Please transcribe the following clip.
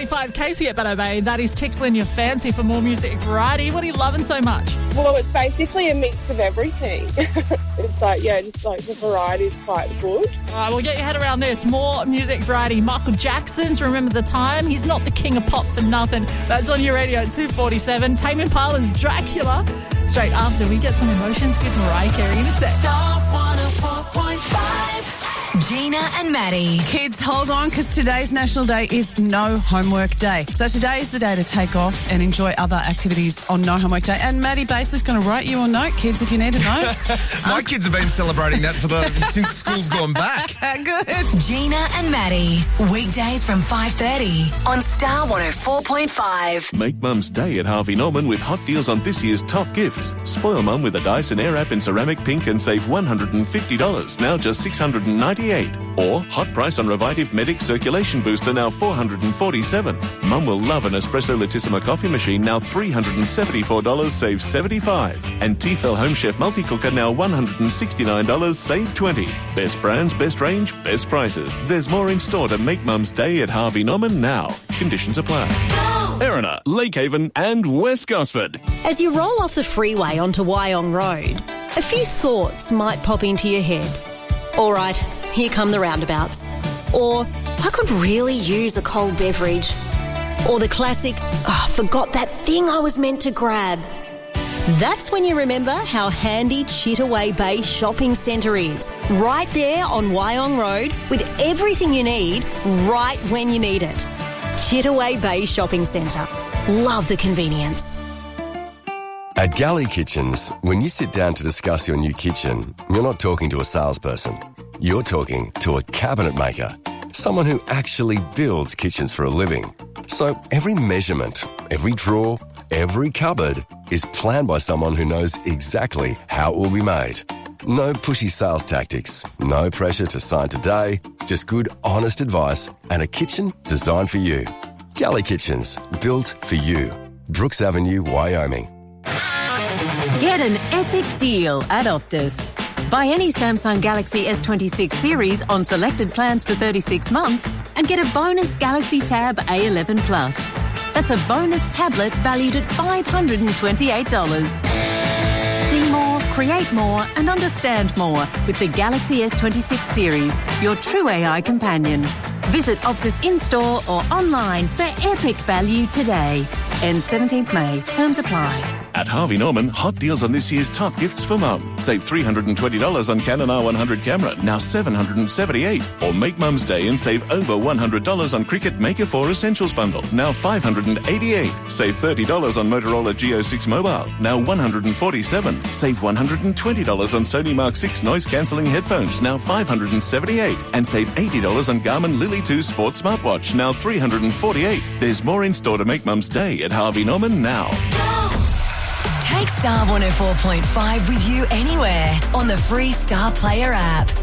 104.5 Casey at Better Bay. That is tickling your fancy for more music variety. What are you loving so much? Well, it's basically a mix of everything. It's like, just like the variety is quite good. All right, we'll get your head around this. More music variety. Michael Jackson's Remember the Time. He's not the king of pop for nothing. That's on your radio at 2:47. Tame Impala's Dracula. Straight after, we get some emotions with Mariah Carey in a sec. Star 104.5. Gina and Maddie. Kids, hold on, because today's National Day is No Homework Day. So today is the day to take off and enjoy other activities on No Homework Day. And Maddie Baseley's going to write you a note, kids, if you need a note. My kids have been celebrating that since school's gone back. Good. Gina and Maddie. Weekdays from 5:30 on Star 104.5. Make Mum's Day at Harvey Norman with hot deals on this year's top gifts. Spoil Mum with a Dyson Airwrap in ceramic pink and save $150, now just $698. Or hot price on Revitive Medic Circulation Booster, now $447. Mum will love an Espresso Latissima coffee machine, now $374, save $75. And Tefal Home Chef Multi-Cooker, now $169, save $20. Best brands, best range, best prices. There's more in store to make Mum's Day at Harvey Norman now. Conditions apply. Erina, Lake Haven and West Gosford. As you roll off the freeway onto Wyong Road, a few thoughts might pop into your head. All right, here come the roundabouts. Or, I could really use a cold beverage. Or the classic, forgot that thing I was meant to grab. That's when you remember how handy Chittaway Bay Shopping Centre is. Right there on Wyong Road with everything you need right when you need it. Chittaway Bay Shopping Centre. Love the convenience. At Galley Kitchens, when you sit down to discuss your new kitchen, you're not talking to a salesperson. You're talking to a cabinet maker, someone who actually builds kitchens for a living. So every measurement, every drawer, every cupboard is planned by someone who knows exactly how it will be made. No pushy sales tactics, no pressure to sign today, just good, honest advice and a kitchen designed for you. Galley Kitchens, built for you. Brooks Avenue, Wyoming. Get an epic deal at Optus. Buy any Samsung Galaxy S26 series on selected plans for 36 months and get a bonus Galaxy Tab A11 Plus. That's a bonus tablet valued at $528. See more, create more and understand more with the Galaxy S26 series, your true AI companion. Visit Optus in-store or online for epic value today. Ends 17th May. Terms apply. At Harvey Norman, hot deals on this year's top gifts for Mum. Save $320 on Canon R100 camera, now $778. Or make Mum's Day and save over $100 on Cricut Maker 4 Essentials Bundle, now $588. Save $30 on Motorola Geo 6 Mobile, now $147. Save $120 on Sony Mark 6 noise-cancelling headphones, now $578. And save $80 on Garmin Lily 2 Sports Smartwatch, now $348. There's more in store to make Mum's Day at Harvey Norman now. Take Star 104.5 with you anywhere on the free Star Player app.